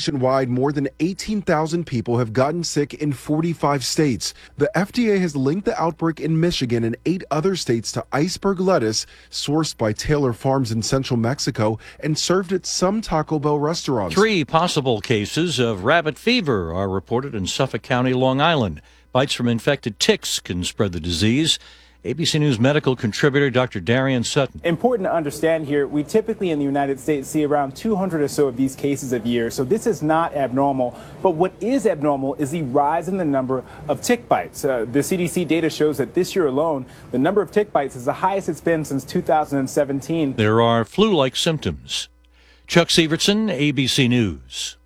Nationwide, more than 18,000 people have gotten sick in 45 states. The FDA has linked the outbreak in Michigan and 8 other states to iceberg lettuce sourced by Taylor Farms in central Mexico and served at some Taco Bell restaurants. 3 possible cases of rabbit fever are reported in Suffolk County, Long Island. Bites from infected ticks can spread the disease. ABC News medical contributor Dr. Darian Sutton. Important to understand here, we typically in the United States see around 200 or so of these cases a year, so this is not abnormal. But what is abnormal is the rise in the number of tick bites. The CDC data shows that this year alone, the number of tick bites is the highest it's been since 2017. There are flu-like symptoms. Chuck Severson, ABC News.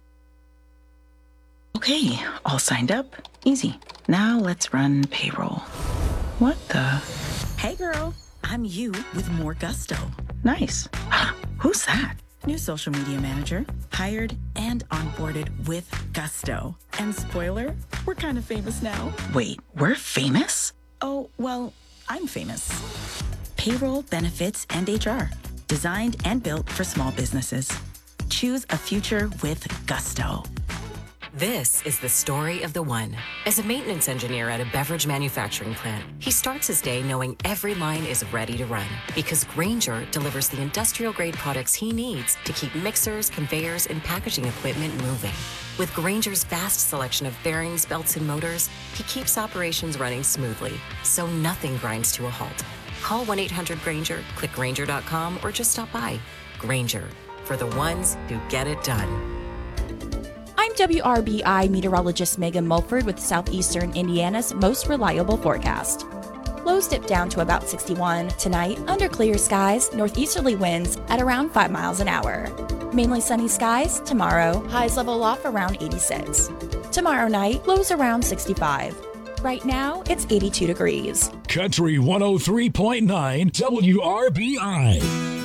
Okay, all signed up. Easy. Now let's run payroll. What the? Hey girl, I'm you with more gusto. Nice. Who's that? New social media manager, hired and onboarded with gusto. And spoiler, we're kind of famous now. Wait, we're famous? Oh, well, I'm famous. Payroll, benefits, and HR. Designed and built for small businesses. Choose a future with gusto. This is the story of the one. As a maintenance engineer at a beverage manufacturing plant, he starts his day knowing every line is ready to run because Grainger delivers the industrial-grade products he needs to keep mixers, conveyors, and packaging equipment moving. With Grainger's vast selection of bearings, belts, and motors, he keeps operations running smoothly, so nothing grinds to a halt. Call 1-800-GRAINGER, click Grainger.com, or just stop by. Grainger, for the ones who get it done. I'm WRBI meteorologist Megan Mulford with Southeastern Indiana's most reliable forecast. Lows dip down to about 61. Tonight, under clear skies, northeasterly winds at around 5 miles an hour. Mainly sunny skies tomorrow, highs level off around 86. Tomorrow night, lows around 65. Right now, it's 82 degrees. Country 103.9 WRBI.